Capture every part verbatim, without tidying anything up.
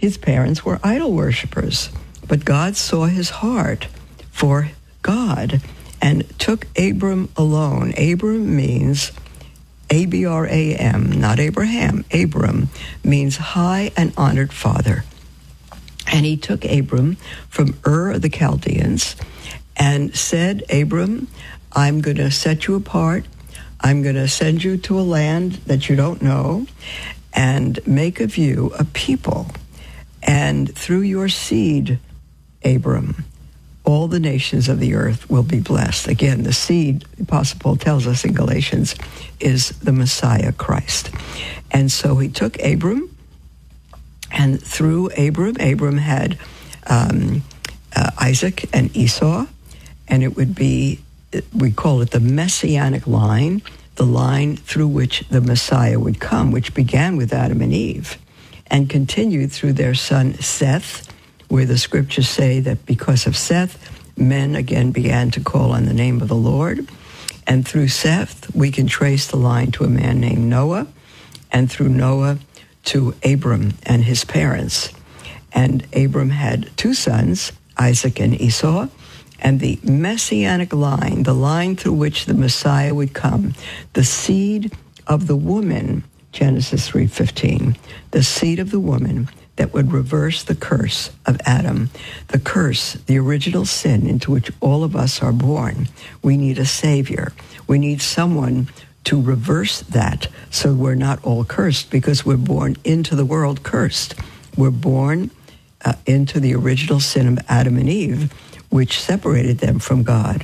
his parents were idol worshippers, but God saw his heart for God and took Abram alone. Abram means A B R A M, not Abraham. Abram means high and honored father. And he took Abram from Ur of the Chaldeans and said, Abram, I'm going to set you apart. I'm going to send you to a land that you don't know and make of you a people. And through your seed, Abram, all the nations of the earth will be blessed. Again, the seed, the Apostle Paul tells us in Galatians, is the Messiah, Christ. And so he took Abram, and through Abram, Abram had um, uh, Isaac and Esau, and it would be, we call it the Messianic line, the line through which the Messiah would come, which began with Adam and Eve, and continued through their son Seth, where the scriptures say that because of Seth, men again began to call on the name of the Lord. And through Seth, we can trace the line to a man named Noah, and through Noah to Abram and his parents. And Abram had two sons, Isaac and Esau, and the Messianic line, the line through which the Messiah would come, the seed of the woman, Genesis three fifteen, the seed of the woman that would reverse the curse of Adam, the curse, the original sin into which all of us are born. We need a Savior. We need someone to reverse that so we're not all cursed, because we're born into the world cursed. We're born uh, into the original sin of Adam and Eve, which separated them from God.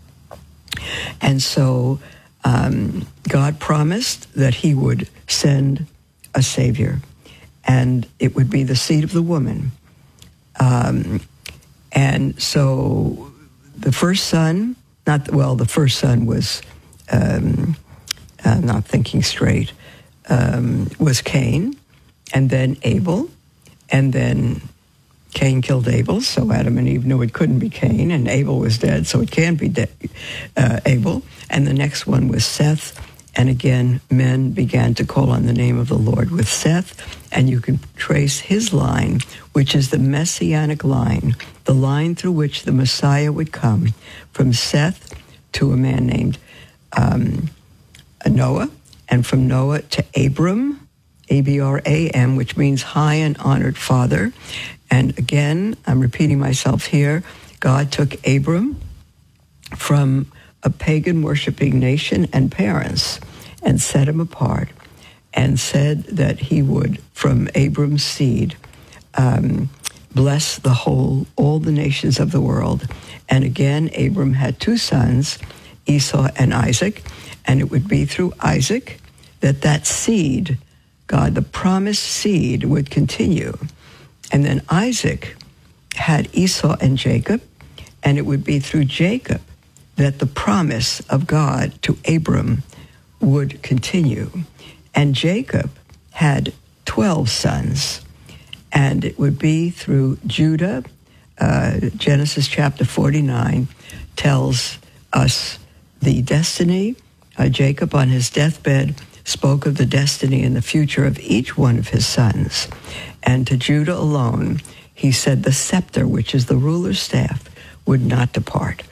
And so um, God promised that he would send a Savior, and it would be the seed of the woman. Um, and so the first son, not, well, the first son was, um, uh, not thinking straight, um, was Cain, and then Abel, and then Cain killed Abel, so Adam and Eve knew it couldn't be Cain, and Abel was dead, so it can't be de- uh, Abel. And the next one was Seth, and again, men began to call on the name of the Lord with Seth, and you can trace his line, which is the Messianic line, the line through which the Messiah would come, from Seth to a man named um, Noah, and from Noah to Abram, A B R A M, which means high and honored father. And again, I'm repeating myself here, God took Abram from a pagan worshiping nation and parents and set him apart and said that he would, from Abram's seed, um, bless the whole, all the nations of the world. And again, Abram had two sons, Esau and Isaac, and it would be through Isaac that that seed, God, the promised seed, would continue. And then Isaac had Esau and Jacob, and it would be through Jacob that the promise of God to Abram would continue. And Jacob had twelve sons, and it would be through Judah. Uh, Genesis chapter forty-nine tells us the destiny. Uh, Jacob on his deathbed spoke of the destiny and the future of each one of his sons. And to Judah alone, he said the scepter, which is the ruler's staff, would not depart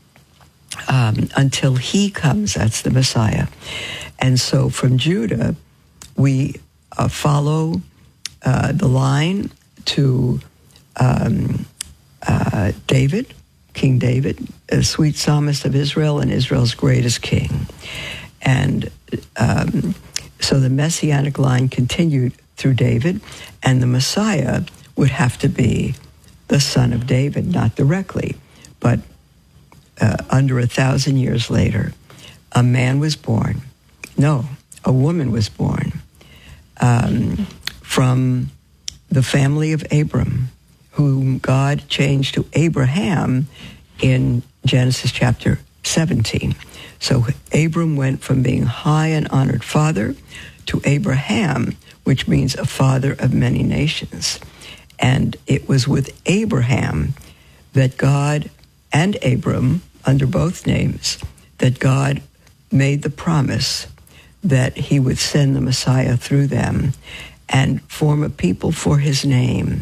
um, until he comes. That's the Messiah. And so from Judah, we uh, follow uh, the line to um, uh, David, King David, a sweet psalmist of Israel and Israel's greatest king. And um, so the Messianic line continued through David, and the Messiah would have to be the son of David, not directly, but uh, under a thousand years later, a man was born. No, a woman was born um, from the family of Abram, whom God changed to Abraham in Genesis chapter seventeen. So Abram went from being high and honored father to Abraham, which means a father of many nations. And it was with Abraham that God and Abram, under both names, that God made the promise that he would send the Messiah through them and form a people for his name.